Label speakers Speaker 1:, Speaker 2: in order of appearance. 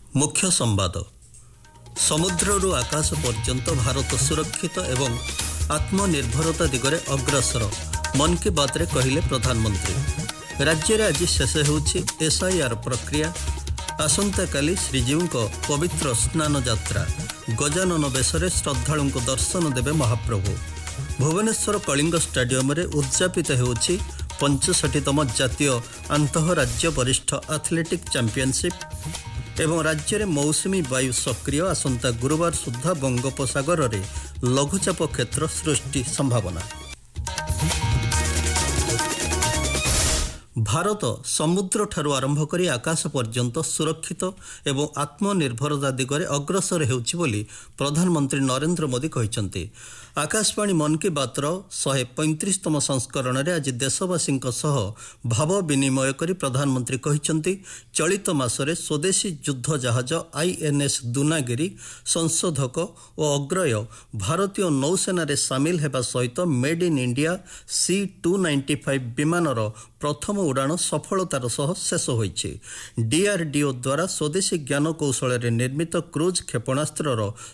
Speaker 1: मुख्य संवाद समुद्ररू आकाश पर्यंत भारत सुरक्षित एवं आत्मनिर्भरता दिगरे अग्रसर मन की बात रे कहिले प्रधानमंत्री। राज्य आज शेष होउछि एसआईआर प्रक्रिया। आसंता काली श्रीजीव पवित्र स्नान यात्रा गजानन बेशरे श्रद्धालु दर्शन देवे महाप्रभु। भुवनेश्वर कलिंग स्टाडियम रे उद्यापित होउछि 65तम जातीय आंतःराज्य वरिष्ठ एथलेटिक चैंपियनशिप एवं राज्य में मौसुमी वायु सक्रिय। आसंता गुरुवार सुधा बंगोपसागर रे लघुचाप क्षेत्र सृष्टि संभावना। भारत समुद्र ठारू आरंभ करी आकाश पर्यंत सुरक्षित एवं आत्मनिर्भरता दिगरे अग्रसर हेउछि बोली प्रधानमंत्री नरेंद्र मोदी कहिसंती। आकाशवाणी मन की बातर 135तम संस्करण रे आज देशवासी सह भाव विनिमय करी प्रधानमंत्री कहिसंती चलित मासरे स्वदेशी युद्ध जहाज आईएनएस दुनागिरी संशोधक और अग्रय भारतीय नौसेना रे सामिल हेबा सहित मेड इन इंडिया C295 विमानर प्रथम उड़ान सफलतार सह शेष होइछि। डीआरडीओ द्वारा स्वदेशी ज्ञान कौशल रे निर्मित क्रूज क्षेपणास्त्रर